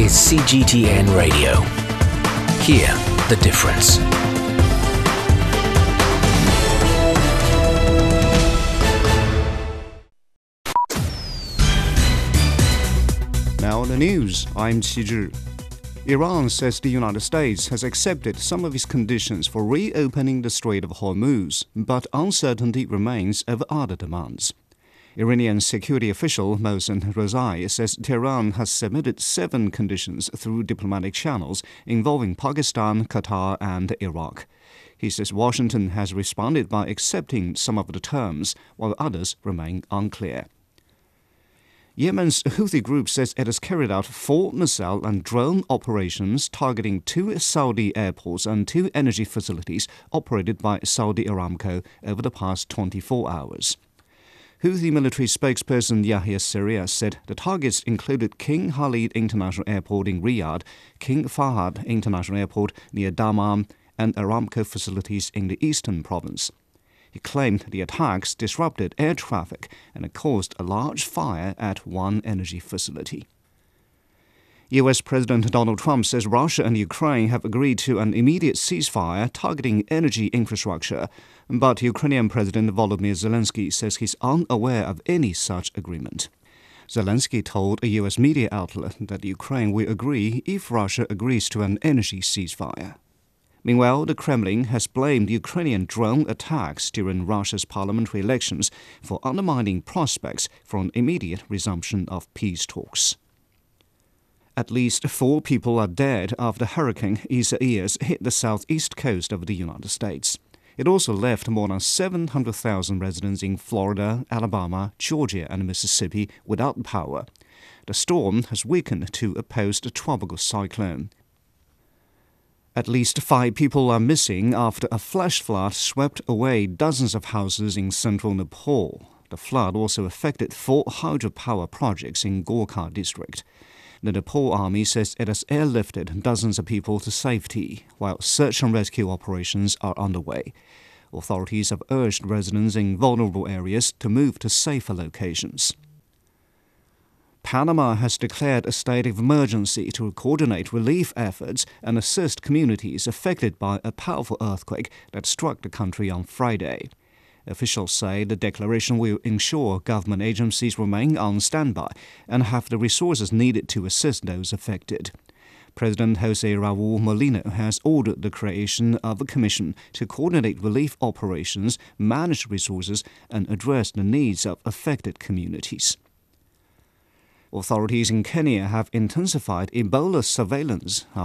is CGTN Radio. Hear the difference. Now the news, I'm Qi Zhi. Iran says the United States has accepted some of its conditions for reopening the Strait of Hormuz, but uncertainty remains over other demands. Iranian security official Mohsen Rezai says Tehran has submitted 7 conditions through diplomatic channels involving Pakistan, Qatar, and Iraq. He says Washington has responded by accepting some of the terms, while others remain unclear. Yemen's Houthi group says it has carried out 4 missile and drone operations targeting 2 Saudi airports and 2 energy facilities operated by Saudi Aramco over the past 24 hours. Houthi military spokesperson Yahya Saree said the targets included King Khalid International Airport in Riyadh, King Fahd International Airport near Dammam, and Aramco facilities in the eastern province. He claimed the attacks disrupted air traffic and caused a large fire at one energy facility. U.S. President Donald Trump says Russia and Ukraine have agreed to an immediate ceasefire targeting energy infrastructure, but Ukrainian President Volodymyr Zelensky says he's unaware of any such agreement. Zelensky told a U.S. media outlet that Ukraine will agree if Russia agrees to an energy ceasefire. Meanwhile, the Kremlin has blamed Ukrainian drone attacks during Russia's parliamentary elections for undermining prospects for an immediate resumption of peace talks. At least 4 people are dead after Hurricane Isaias hit the southeast coast of the United States. It also left more than 700,000 residents in Florida, Alabama, Georgia, and Mississippi without power. The storm has weakened to a post-tropical cyclone. At least 5 people are missing after a flash flood swept away dozens of houses in central Nepal. The flood also affected 4 hydropower projects in Gorkha district. The Nepal Army says it has airlifted dozens of people to safety, while search and rescue operations are underway. Authorities have urged residents in vulnerable areas to move to safer locations. Panama has declared a state of emergency to coordinate relief efforts and assist communities affected by a powerful earthquake that struck the country on Friday. Officials say the declaration will ensure government agencies remain on standby and have the resources needed to assist those affected. President Jose Raul Molino has ordered the creation of a commission to coordinate relief operations, manage resources, and address the needs of affected communities. Authorities in Kenya have intensified Ebola surveillance